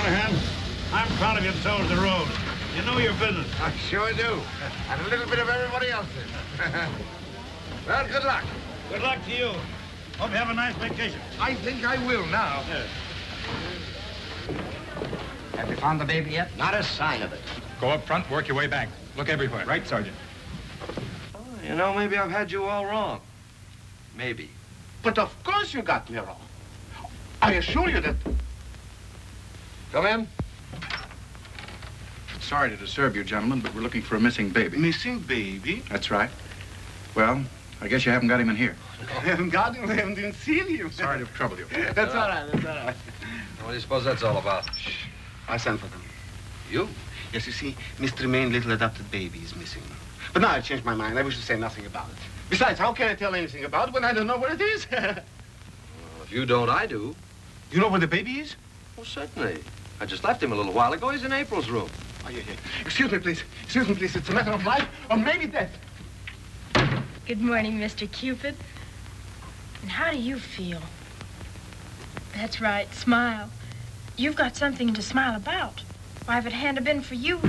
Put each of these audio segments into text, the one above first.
Callahan, I'm proud of your toe to the road. You know your business. I sure do. And a little bit of everybody else's. Well, good luck. Good luck to you. Hope you have a nice vacation. I think I will now. Yes. Have you found the baby yet? Not a sign of it. Go up front, work your way back. Look everywhere. Right, Sergeant. Oh, you know, maybe I've had you all wrong. Maybe. But of course you got me wrong. I assure you that... Come in. Sorry to disturb you, gentlemen, but we're looking for a missing baby. Missing baby? That's right. Well, I guess you haven't got him in here. We haven't got him. We haven't even seen him. Sorry to have troubled you. That's all right. That's all right. What do you suppose that's all about? I sent for them. You? Yes, you see, Mr. Maine, little adopted baby is missing. But now I've changed my mind. I wish to say nothing about it. Besides, how can I tell anything about it when I don't know where it is? Well, if you don't, I do. You know where the baby is? Well, certainly. I just left him a little while ago. He's in April's room. Oh, yeah. Excuse me, please. Excuse me, please. It's a matter of life or maybe death. Good morning, Mr. Cupid. And how do you feel? That's right, smile. You've got something to smile about. Why, if it hadn't been for you...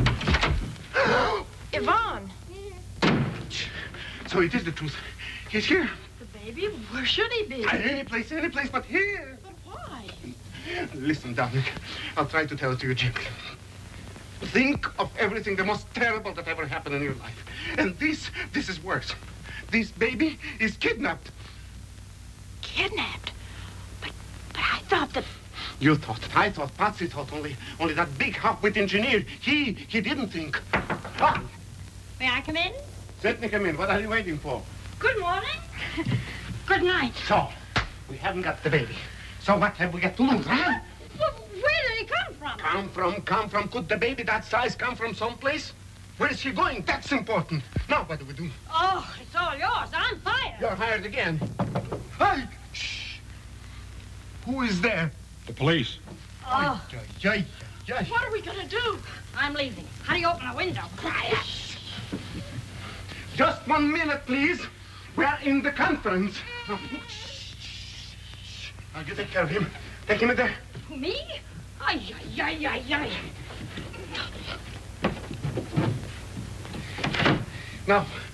Yvonne! So it is the truth. He's here. The baby? Where should he be? Any place but here. But why? Listen, Dominic, I'll try to tell it to you gently. Think of everything the most terrible that ever happened in your life. And this is worse. This baby is kidnapped. Kidnapped? But I thought that... You thought, I thought, Patsy thought, only that big half-wit engineer, he didn't think. Ah, May I come in? certainly come in. What are you waiting for? Good morning. Good night. So, we haven't got the baby. So what have we got to lose, huh? Well, where did he come from? Come from. Could the baby that size come from someplace? Where is she going? That's important. Now, what do we do? Oh, it's all yours. I'm fired. You're hired again. Hey! Shh! Who is there? The police. Oh, Ay. what are we going to do? I'm leaving. How do you open a window? Quiet. Just 1 minute, please. We're in the conference. Now, you take care of him. Take him in there. Me? Ay. Now,